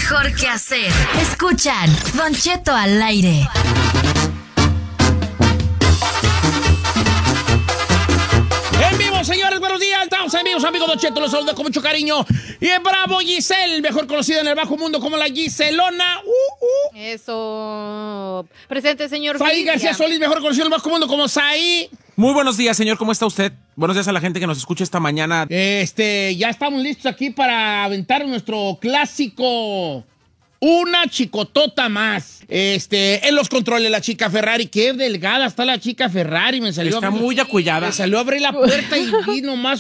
mejor que hacer. Escuchan Don Cheto al aire. En vivo, señores, buenos días. Estamos en vivo, amigos Don Cheto. Los saludo con mucho cariño. Y en bravo, Giselle, mejor conocida en el bajo mundo como la Giselona. Eso. Presente, señor. Saí García Solís, mejor conocido en el bajo mundo como Saí. Muy buenos días, señor. ¿Cómo está usted? Buenos días a la gente que nos escucha esta mañana. Ya estamos listos aquí para aventar nuestro clásico. Una chicotota más. En los controles, la chica Ferrari. Qué delgada está la chica Ferrari. Me salió. Está muy acullada. Me salió a abrir la puerta y vi nomás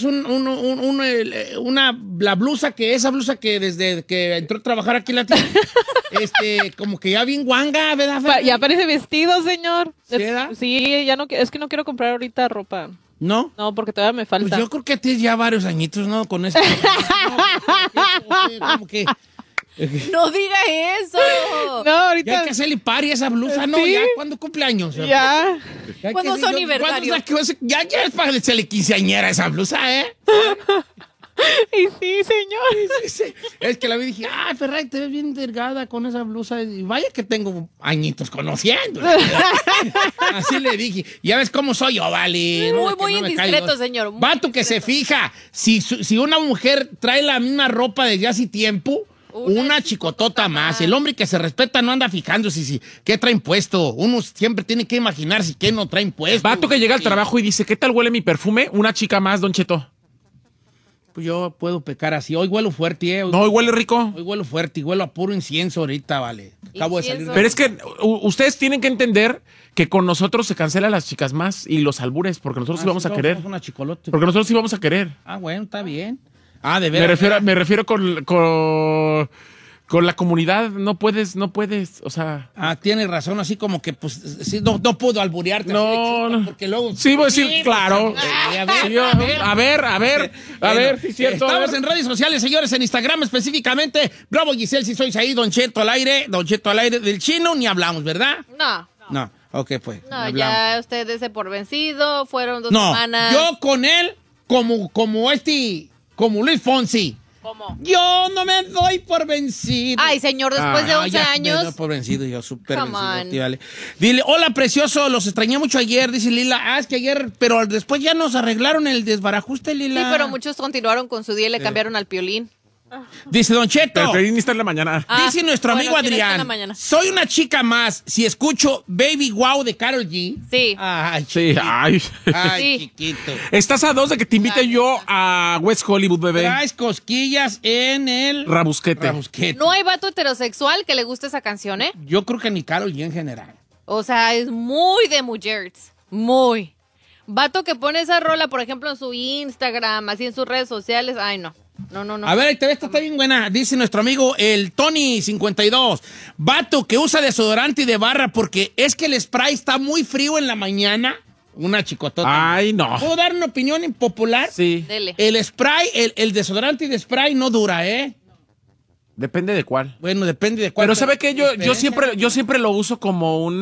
la blusa esa blusa que desde que entró a trabajar aquí la tiene. Como que ya bien guanga, ¿verdad, Ferrari? Ya parece vestido, señor. ¿Sí, verdad? Sí, ya no, es que no quiero comprar ahorita ropa. ¿No? No, porque todavía me falta. Pues yo creo que tienes ya varios añitos, ¿no? Con eso. Como que. No diga eso. No, ahorita. Ya hay que hacerle pari a esa blusa, ¿no? Sí. ¿Ya cuándo cumpleaños? Ya. ¿Cuándo es su aniversario? Ya es para hacerle quinceañera esa blusa, ¿eh? Y sí, señor. Sí. Es que la vi y dije, Ferrari, te ves bien delgada con esa blusa. Y vaya que tengo añitos conociendo. Así le dije. Ya ves cómo soy yo, vale. Muy indiscreto, señor. Muy Vato que se fija. Si una mujer trae la misma ropa desde hace tiempo, una chicotota más. El hombre que se respeta no anda fijándose si qué traen puesto. Uno siempre tiene que imaginarse qué no traen puesto. Vato que llega al trabajo y dice, ¿qué tal huele mi perfume? Una chica más, Don Cheto. Pues yo puedo pecar así. Hoy huelo fuerte, No, hoy huele rico. Hoy huelo fuerte y huelo a puro incienso ahorita, vale. Acabo de salir. Pero es que ustedes tienen que entender que con nosotros se cancelan las chicas más y los albures, porque nosotros sí vamos a querer. Una chicolote. Porque nosotros sí vamos a querer. Bueno, está bien. De veras. Me refiero con la comunidad, no puedes, o sea. Tienes razón, así como que, pues, sí, no puedo alburearte. No. Porque luego. Sí, voy a decir, claro. A ver, sí, cierto. Estamos en redes sociales, señores, en Instagram específicamente. Bravo, Giselle, si sois ahí, Don Cheto al aire. Don Cheto al aire del chino, ni hablamos, ¿verdad? No. Ok, pues. No, ya usted ese por vencido, fueron 2 semanas. Yo con él, como Luis Fonsi. ¿Cómo? Yo no me doy por vencido. Ay, señor, después de 11 años. Me doy por vencido, yo súper vencido. Tía, vale. Dile, hola, precioso, los extrañé mucho ayer, dice Lila. Es que ayer, pero después ya nos arreglaron el desbarajuste, Lila. Sí, pero muchos continuaron con su día y le cambiaron al Piolín. Dice Don Cheto. El Piolín está en la mañana. Dice nuestro amigo Adrián. Soy una chica más. Si escucho Baby Wow de Karol G. Sí. Ay, sí, ay. Sí. Chiquito. Estás a 2 de que te invite yo a West Hollywood, bebé. Traes cosquillas en el Rabusquete. No hay vato heterosexual que le guste esa canción, ¿eh? Yo creo que ni Karol G en general. O sea, es muy de mujeres. Muy. Vato que pone esa rola, por ejemplo, en su Instagram, así en sus redes sociales. Ay, no. No. A ver, esta está bien buena. Dice nuestro amigo el Tony52. Vato que usa desodorante y de barra porque es que el spray está muy frío en la mañana. Una chicotota. Ay, no. ¿Puedo dar una opinión impopular? Sí. Dele. El spray, el desodorante y de spray no dura, ¿eh? Depende de cuál. Bueno, depende de cuál. Pero ¿sabe qué? Yo siempre lo uso como un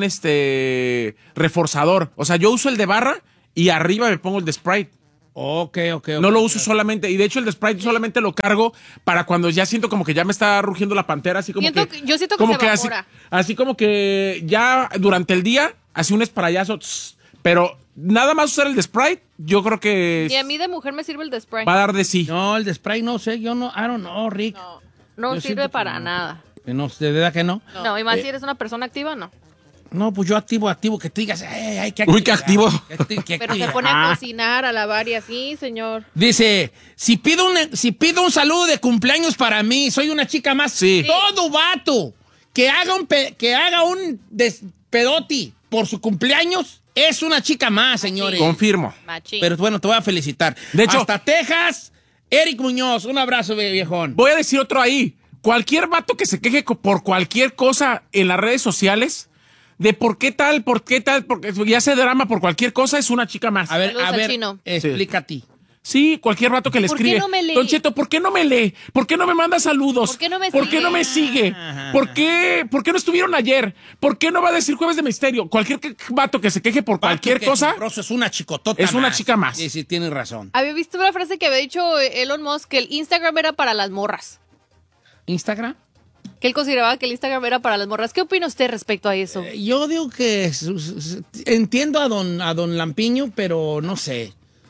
reforzador. O sea, yo uso el de barra y arriba me pongo el de Sprite. Ok. No lo uso solamente. Y de hecho el de Sprite solamente lo cargo para cuando ya siento como que ya me está rugiendo la pantera. Así como yo siento que como se que evapora. así como que ya durante el día, así un sprayazo. Pero nada más usar el de Sprite, yo creo que... Y a mí de mujer me sirve el de spray. Va a dar de sí. No, el de spray no sé. Yo no, I don't know, Rick. No Yo sirve siento para que no. nada. No, ¿de verdad que no? No, y más si eres una persona activa, no. No, pues yo activo, que te digas, hay que Uy, qué activo. Pero se pone a cocinar, a lavar y así, señor. Dice, si pido un saludo de cumpleaños para mí, soy una chica más. Sí. Todo vato que haga un despedoti por su cumpleaños es una chica más, señores. Confirmo. Machín. Pero bueno, te voy a felicitar. De hecho, hasta Texas, Eric Muñoz, un abrazo, viejón. Voy a decir otro ahí. Cualquier vato que se queje por cualquier cosa en las redes sociales, de por qué tal, porque ya se drama por cualquier cosa, es una chica más. A ver, Saludos al chino. explica a ti. Sí, cualquier vato que le ¿Por qué escribe. no me lee? Don Cheto, ¿por qué no me lee? ¿Por qué no me manda saludos? ¿Por qué no me ¿Por sigue? qué no me sigue? ¿Por qué no estuvieron ayer? ¿Por qué no va a decir Jueves de Misterio? Cualquier vato que se queje por cualquier cosa. Es una chicotota. Es una chica más. Sí, tienes razón. Había visto una frase que había dicho Elon Musk, que el Instagram era para las morras. ¿Instagram? que él consideraba que el Instagram era para las morras. ¿Qué opina usted respecto a eso? Yo digo que entiendo a don Lampiño, pero no sé.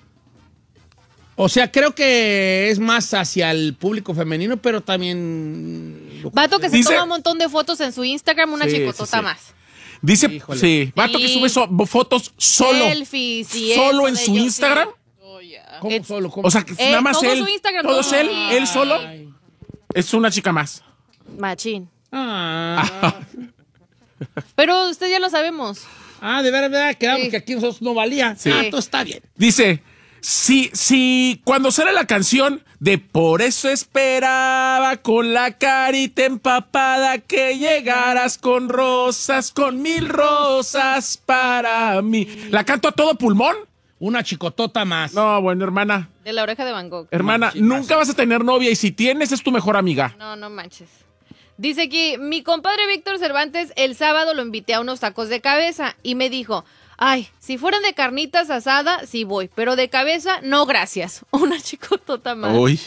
O sea, creo que es más hacia el público femenino, pero también... Vato que se Dice- toma un montón de fotos en su Instagram, una Sí, chicotota sí, sí. más. Dice, Híjole. sí, vato que Sí. sube fotos solo. Selfies y Solo eso en de su ellos, Instagram. sí. ¿Cómo It's- solo? ¿Cómo? O sea, que nada más todo él. su Instagram, todo es todo. él solo. Ay. Es una chica más. Machín. Ah, Pero usted ya lo sabemos. de verdad, quedamos Sí. que aquí nosotros no valía. Sí. Todo está bien. Dice, si cuando sale la canción de Por eso esperaba con la carita empapada que llegaras con rosas, con 1000 rosas para mí. ¿La canto a todo pulmón? Una chicotota más. No, bueno, hermana. De la oreja de Van Gogh. Hermana, sí, nunca vas a tener novia y si tienes es tu mejor amiga. No, no manches. Dice aquí, mi compadre Víctor Cervantes, el sábado lo invité a unos tacos de cabeza y me dijo, ay, si fueran de carnitas asada, sí voy, pero de cabeza, no gracias. Una chicotota más. Uy.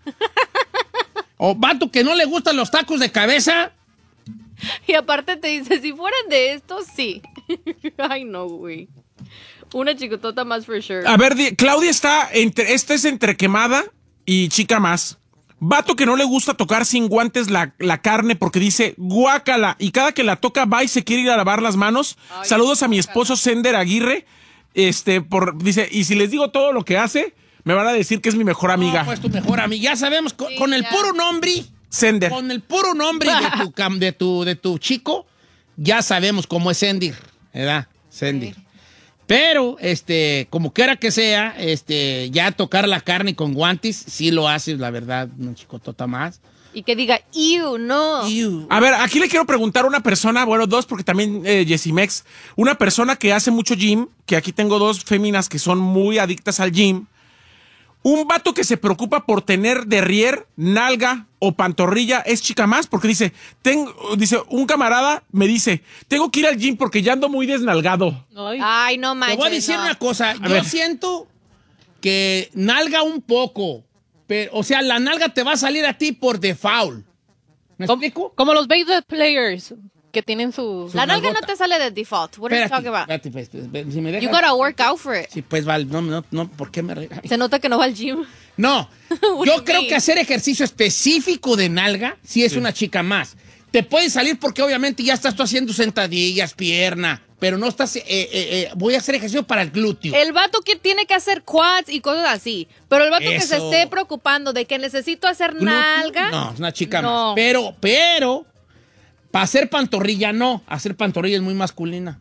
O vato que no le gustan los tacos de cabeza. Y aparte te dice, si fueran de estos, sí. Ay, no, güey. Una chicotota más for sure. A ver, Claudia esta es entre quemada y chica más. Vato que no le gusta tocar sin guantes la carne porque dice guácala y cada que la toca va y se quiere ir a lavar las manos. Ay, Saludos a mi esposo Sender Aguirre. Dice, y si les digo todo lo que hace, me van a decir que es mi mejor amiga. No, pues tu mejor amiga. Ya sabemos, Sí, con el ya. puro nombre, Sender. con el puro nombre de tu chico, ya sabemos cómo es Sendir, ¿verdad? Sendir. Sí. Pero, como quiera que sea, ya tocar la carne con guantes, sí lo haces, la verdad, una chicotota más. Y que diga, ew, no. Iu. A ver, aquí le quiero preguntar a una persona, bueno, dos, porque también Jessimex, una persona que hace mucho gym, que aquí tengo dos féminas que son muy adictas al gym. Un vato que se preocupa por tener derrier, nalga o pantorrilla es chica más, porque dice, un camarada me dice, tengo que ir al gym porque ya ando muy desnalgado. Ay, no Te manches. voy a decir no. una cosa, yo ver. siento que nalga un poco, pero, o sea, la nalga te va a salir a ti por default. ¿Me explico? Como los baseball players que tienen su... La nalga no nalgota. te sale de default. What are you talking about? Espérate, pues, si me dejas- You gotta work out for it. Sí, pues, vale, no, ¿por qué me regañas? Se nota que no va al gym. No, What do yo you creo mean? que hacer ejercicio específico de nalga sí es una chica más. Te puede salir porque obviamente ya estás tú haciendo sentadillas, pierna, pero no estás, voy a hacer ejercicio para el glúteo. El vato que tiene que hacer quads y cosas así. Pero el vato que se Eso. esté preocupando de que necesito hacer ¿Glúteo? nalga. No, es una chica No. más. Pero, para hacer pantorrilla no, hacer pantorrilla es muy masculina.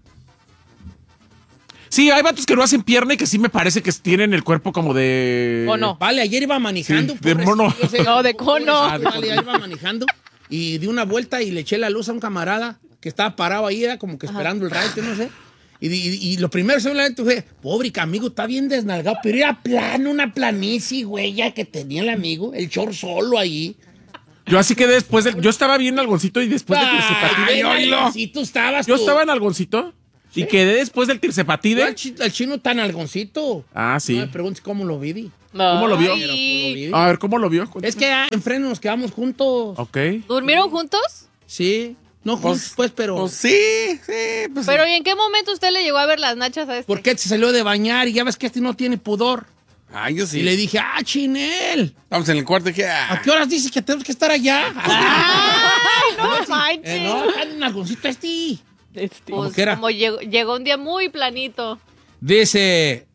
Sí, hay vatos que no hacen pierna y que sí me parece que tienen el cuerpo como de... Cono. Vale, ayer iba manejando. Sí, de pobrecito, mono. yo sé, No, de cono. Vale, ayer iba manejando y di una vuelta y le eché la luz a un camarada que estaba parado ahí, era como que esperando el raite, no sé. Y lo primero seguramente fue, pobre amigo, está bien desnalgado, pero era plano, una planicie, güey, ya que tenía el amigo, el short solo ahí. Yo así que después yo estaba bien algoncito y después del tirsepatide. oílo. Si tú estabas. Yo tú. estaba en algoncito y quedé después del Yo tirsepatide. al chino tan algoncito. Ah, sí. No me preguntes cómo lo vi. ¿Cómo lo vio? Ay. Pero, pues, lo vi. A ver, ¿cómo lo vio? Es que en freno nos quedamos juntos. Ok. ¿Durmieron juntos? Sí. No juntos, pues, pero. Pues sí, pues Pero ¿y en qué momento usted le llegó a ver las nachas a este? ¿Por qué se salió de bañar? Y ya ves que no tiene pudor. Ay, yo sí. Y le dije, Chinel, Estamos en el cuarto y dije, ¿a qué horas dices que tenemos que estar allá? ¡Ay, no manches! No, acá en algoncito Este, ¿Cómo Pues que era? como llegó un día muy planito. Dice.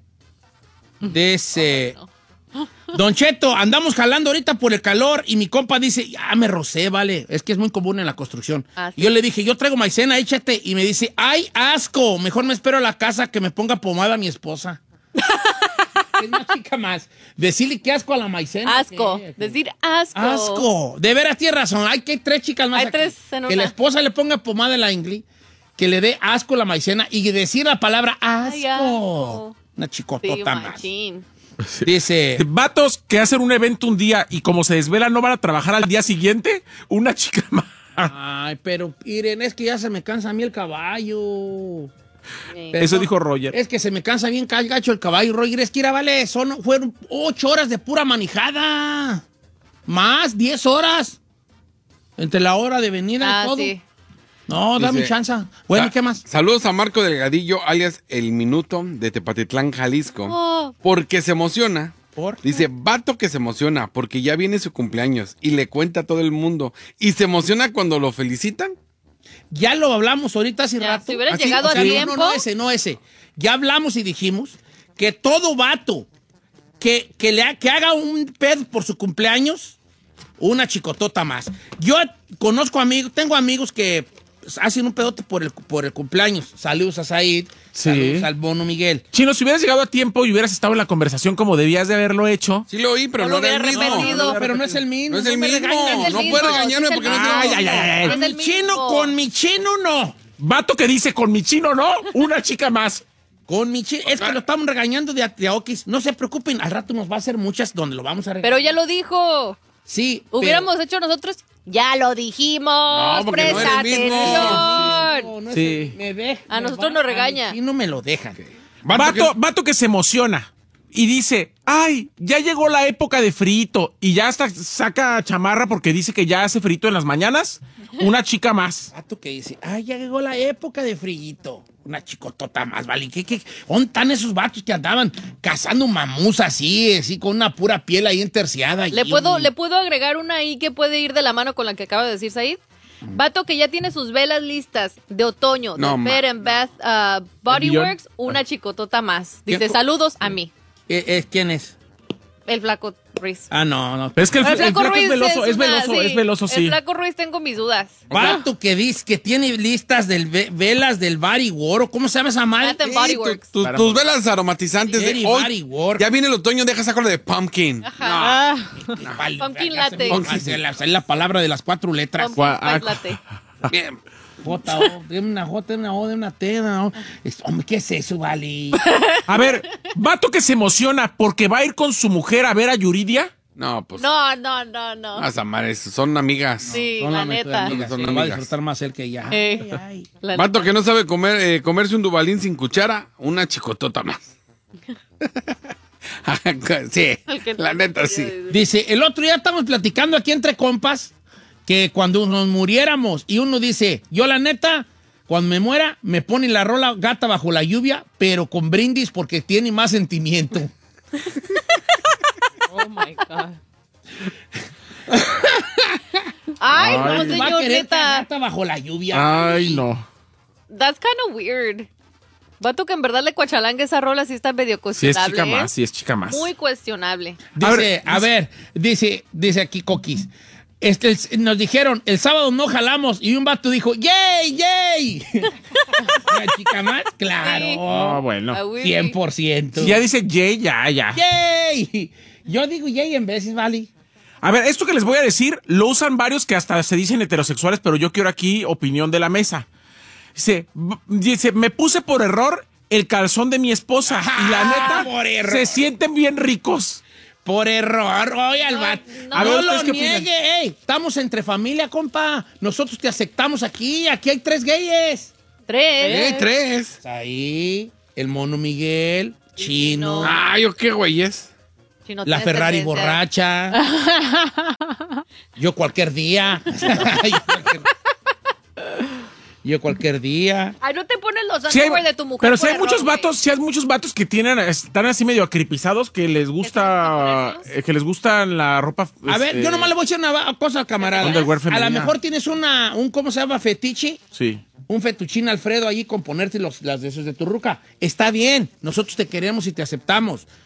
Don Cheto, andamos jalando ahorita por el calor y mi compa dice, ya me rocé, vale. Es que es muy común en la construcción. Ah, sí. Y yo le dije, yo traigo maicena, échate. Y me dice, ay, asco, mejor me espero a la casa que me ponga pomada mi esposa. Es una chica más. Decirle que asco a la maicena. Asco. ¿Qué? Decir asco. Asco. De veras tienes razón. Hay que tres chicas más. Hay aquí. tres en Que una. la esposa le ponga pomada en la ingle, que le dé asco a la maicena y decir la palabra asco. Ay, asco. Una Sí, chicotota más. machín. Dice, Vatos que hacen un evento un día y como se desvelan no van a trabajar al día siguiente, una chica más. ay, pero miren, es que ya se me cansa a mí el caballo. Pero Eso no, dijo Roger. Es que se me cansa bien gacho el caballo, Roger. Es que era, vale, fueron 8 horas de pura manejada. Más 10 horas. Entre la hora de venida y todo. Sí. No, dame Dice, chance. Bueno, ¿qué más? Saludos a Marco Delgadillo, alias El Minuto, de Tepatitlán, Jalisco. Oh. Porque se emociona. ¿Por? Dice, vato que se emociona porque ya viene su cumpleaños y le cuenta a todo el mundo. Y se emociona cuando lo felicitan. Ya lo hablamos ahorita hace Ya, rato. si hubieras Así, llegado o a sea, tiempo. No ese. Ya hablamos y dijimos que todo vato que haga un pedo por su cumpleaños, una chicotota más. Yo tengo amigos que hacen un pedote por el cumpleaños. Saludos a Said, Sí. saludos al Bono Miguel. Chino, si hubieras llegado a tiempo y hubieras estado en la conversación como debías de haberlo hecho. Sí lo oí, pero No no, lo era el hubiera mismo. repetido. Pero no es el mismo. No es el me mismo. regañes. Es el No mismo, puede regañarme es el porque no es mismo. el mismo. Es Con el mi chino, mismo. con mi chino no. Vato que dice con mi chino, ¿no? Una chica más. Con mi chino. Es que lo estamos regañando de a Okis. No se preocupen, al rato nos va a hacer muchas donde lo vamos a regañar. Pero ya lo dijo. Sí. Hubiéramos hecho nosotros. Ya lo dijimos. No, porque no Presta era el mismo. atención. No es Sí. me deja. A nosotros nos regaña. Y no me lo dejan. Vato que se emociona y dice, ay, ya llegó la época de frito y ya hasta saca chamarra porque dice que ya hace frito en las mañanas. Una chica más. Vato que dice, ay, ya llegó la época de frillito. Una chicotota más, ¿vale? ¿Dónde están esos vatos que andaban cazando mamús así, con una pura piel ahí enterciada? ¿Le puedo agregar una ahí que puede ir de la mano con la que acaba de decir Said? Vato que ya tiene sus velas listas de otoño, No, de Bed and Bath Body Beyond. Works, una chicotota más. Dice, ¿Quién? saludos a mí, ¿Quién es? el flaco Ruiz. Ah, no. Pero es que el Flaco flaco es veloso, es una- veloso, sí, es veloso, El sí. flaco Ruiz tengo mis dudas. Vato que dice que tiene listas de velas del Body Works. ¿Cómo se llama esa madre? Bath and Body Works. Tus velas aromatizantes Very de hoy. Body Works. Ya viene el otoño, deja saco de pumpkin. Ah, No, vale, Pumpkin ya se me latte. hace la palabra de las 4 letras. Pumpkin Spice Latte. Bien. J, O, de una J, de una O, de una T, de una O. Hombre, ¿qué es eso, vale? A ver, vato que se emociona porque va a ir con su mujer a ver a Yuridia. No, pues. No. Esa madre, son amigas. Sí, Son la las mejores neta. amigas, Son sí, va a amigas. disfrutar más él que ella. La Vato neta. que no sabe comerse un dubalín sin cuchara, una chicotota más. Sí, El que- la neta sí. Dice, el otro día estamos platicando aquí entre compas que cuando nos muriéramos y uno dice, yo la neta, cuando me muera, me pone la rola Gata bajo la lluvia, pero con brindis porque tiene más sentimiento. oh my God. Ay, no, Va a señor, querer neta. Gata bajo la lluvia. Ay, no. That's kind of weird. Vato que en verdad le cuachalanga esa rola sí está medio Si es cuestionable. chica ¿eh? más, si es chica más. Muy cuestionable. Dice aquí Coquis. Nos dijeron, el sábado no jalamos y un vato dijo, ¡yay, yay! ¿Una chica más? Claro. Sí. No, bueno. Ah, oui. 100%. Si ya dice Jay, ya. ¡Yay! Yo digo yay en veces, ¿vale? A ver, esto que les voy a decir, lo usan varios que hasta se dicen heterosexuales, pero yo quiero aquí opinión de la mesa. Dice, me puse por error el calzón de mi esposa y la neta, por error. se sienten bien ricos. Por error, oye, al vato. no. A ver, No ¿ustedes lo qué opinan? niegue, ey. Estamos entre familia, compa. Nosotros te aceptamos aquí. Aquí hay 3 gayes. 3. 3. Ahí, el Mono Miguel, Chino, Ay, ¿yo qué güeyes? Si no la tienes Ferrari tendencia. borracha. Yo cualquier día. Yo cualquier día. Ay, no te pones los Sí hay- underwear de tu mujer. pero por si hay muchos error, vatos, si hay muchos vatos que están así medio acripizados, que les gusta, que les gusta la ropa. A ver, yo nomás le voy a decir una cosa, camarada. Underwear A femenina. lo mejor tienes un ¿cómo se llama? Fetiche. Sí. Un fettuccine Alfredo allí con ponerte las de esos de tu ruca. Está bien, nosotros te queremos y te aceptamos.